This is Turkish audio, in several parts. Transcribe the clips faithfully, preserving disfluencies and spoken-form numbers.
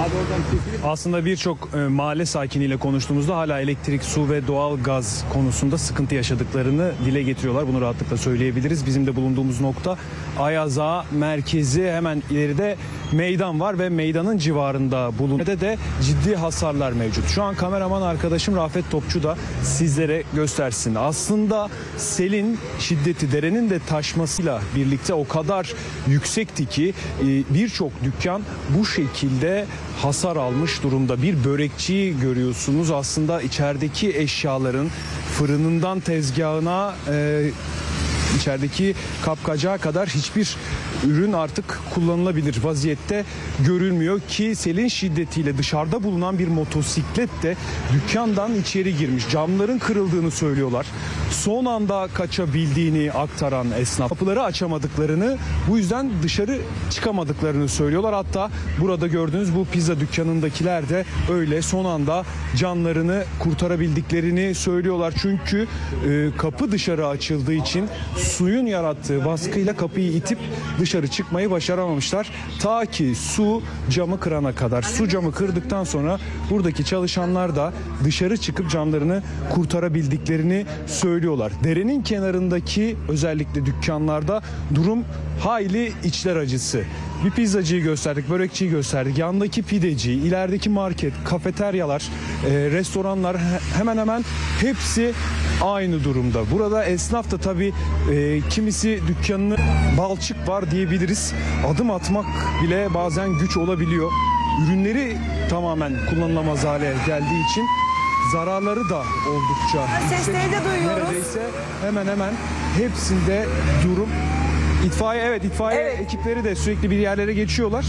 Aslında birçok e, mahalle sakiniyle konuştuğumuzda hala elektrik, su ve doğal gaz konusunda sıkıntı yaşadıklarını dile getiriyorlar. Bunu rahatlıkla söyleyebiliriz. Bizim de bulunduğumuz nokta Ayaz Ağa merkezi, hemen ileride meydan var ve meydanın civarında bulunuyor. de ciddi hasarlar mevcut. Şu an kameraman arkadaşım Rafet Topçu da sizlere göstersin. Aslında selin şiddeti, derenin de taşmasıyla birlikte o kadar yüksekti ki birçok dükkan bu şekilde hasar almış durumda. Bir börekçiyi görüyorsunuz. Aslında içerideki eşyaların fırınından tezgahına, e, içerideki kapkacağa kadar hiçbir ürün artık kullanılabilir vaziyette görülmüyor ki selin şiddetiyle dışarıda bulunan bir motosiklet de dükkandan içeri girmiş. Camların kırıldığını söylüyorlar. Son anda kaçabildiğini aktaran esnaf, kapıları açamadıklarını, bu yüzden dışarı çıkamadıklarını söylüyorlar. Hatta burada gördüğünüz bu pizza dükkanındakiler de öyle son anda canlarını kurtarabildiklerini söylüyorlar. Çünkü e, kapı dışarı açıldığı için suyun yarattığı baskıyla kapıyı itip dışarı çıkmayı başaramamışlar. Ta ki su camı kırana kadar. Su camı kırdıktan sonra buradaki çalışanlar da dışarı çıkıp camlarını kurtarabildiklerini söylüyorlar. Derenin kenarındaki özellikle dükkanlarda durum hayli içler acısı. Bir pizzacıyı gösterdik, börekçiyi gösterdik. Yandaki pideci, ilerideki market, kafeteryalar, e, restoranlar hemen hemen hepsi aynı durumda. Burada esnaf da tabii e, kimisi dükkanını balçık var diyebiliriz. Adım atmak bile bazen güç olabiliyor. Ürünleri tamamen kullanılamaz hale geldiği için zararları da oldukça sesleri yüksek. de duyuyoruz. Neredeyse hemen hemen hepsinde durum. İtfaiye, evet itfaiye Evet. ekipleri de sürekli bir yerlere geçiyorlar.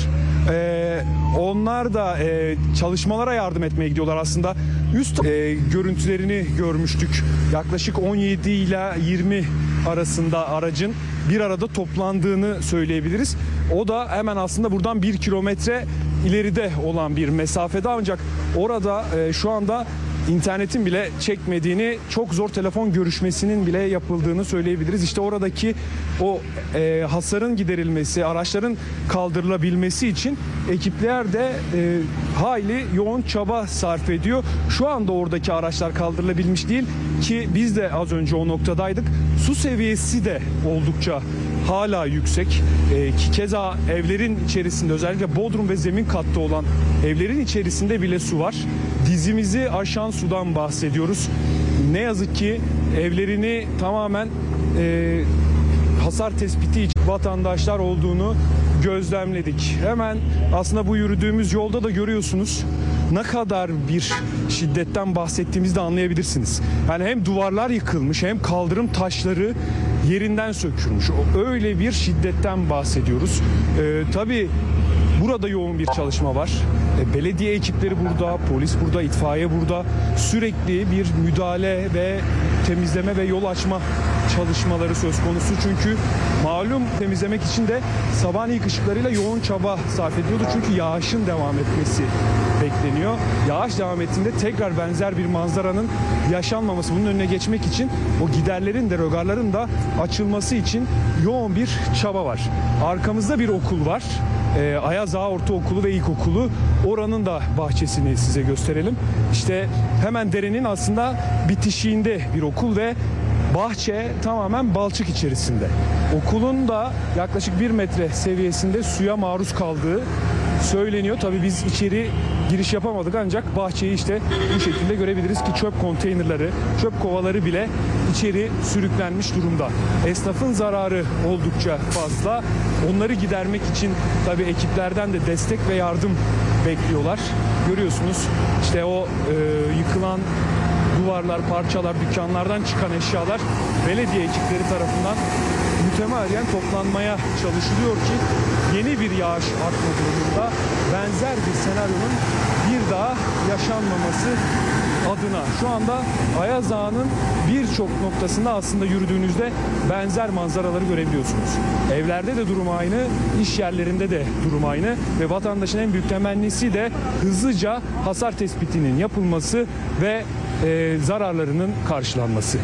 Ee, onlar da e, çalışmalara yardım etmeye gidiyorlar aslında. Üst e, görüntülerini görmüştük. Yaklaşık on yedi ile yirmi arasında aracın bir arada toplandığını söyleyebiliriz. O da hemen aslında buradan bir kilometre ileride olan bir mesafede, ancak orada e, şu anda İnternetin bile çekmediğini, çok zor telefon görüşmesinin bile yapıldığını söyleyebiliriz. İşte oradaki o e, hasarın giderilmesi, araçların kaldırılabilmesi için ekipler de e, hayli yoğun çaba sarf ediyor. Şu anda oradaki araçlar kaldırılabilmiş değil ki biz de az önce o noktadaydık. Su seviyesi de oldukça hala yüksek e, ki keza evlerin içerisinde, özellikle bodrum ve zemin katta olan evlerin içerisinde bile su var. Dizimizi aşan sudan bahsediyoruz. Ne yazık ki evlerini tamamen e, hasar tespiti için vatandaşlar olduğunu gözlemledik. Hemen aslında bu yürüdüğümüz yolda da görüyorsunuz ne kadar bir şiddetten bahsettiğimizi de anlayabilirsiniz. Yani hem duvarlar yıkılmış hem kaldırım taşları yerinden sökülmüş. Öyle bir şiddetten bahsediyoruz. Ee, tabii burada yoğun bir çalışma var. E, belediye ekipleri burada, polis burada, itfaiye burada. Sürekli bir müdahale ve temizleme ve yol açma çalışmaları söz konusu. Çünkü malum temizlemek için de sabahın ilk ışıklarıyla yoğun çaba sarf ediyordu. Çünkü yağışın devam etmesi bekleniyor. Yağış devam ettiğinde tekrar benzer bir manzaranın yaşanmaması, bunun önüne geçmek için o giderlerin de rögarların da açılması için yoğun bir çaba var. Arkamızda bir okul var. E, Ayaz Ağa Ortaokulu ve İlkokulu. Oranın da bahçesini size gösterelim. İşte hemen derenin aslında bitişiğinde bir okul ve bahçe tamamen balçık içerisinde. Okulun da yaklaşık bir metre seviyesinde suya maruz kaldığı söyleniyor. Tabii biz içeri giriş yapamadık, ancak bahçeyi işte bu şekilde görebiliriz ki çöp konteynerleri, çöp kovaları bile içeri sürüklenmiş durumda. Esnafın zararı oldukça fazla. Onları gidermek için tabii ekiplerden de destek ve yardım bekliyorlar. Görüyorsunuz işte o e, yıkılan duvarlar, parçalar, dükkanlardan çıkan eşyalar belediye ekipleri tarafından mütemadiyen toplanmaya çalışılıyor ki yeni bir yağış artma durumunda benzer bir senaryonun bir daha yaşanmaması adına. Şu anda Ayaz Ağa'nın birçok noktasında aslında yürüdüğünüzde benzer manzaraları görebiliyorsunuz. Evlerde de durum aynı, iş yerlerinde de durum aynı ve vatandaşın en büyük temennisi de hızlıca hasar tespitinin yapılması ve e, zararlarının karşılanması.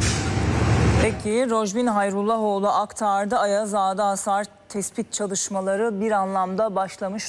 Peki Rojbin Hayrullahoğlu aktardı. Ayaz Ağa'da hasar tespit çalışmaları bir anlamda başlamış.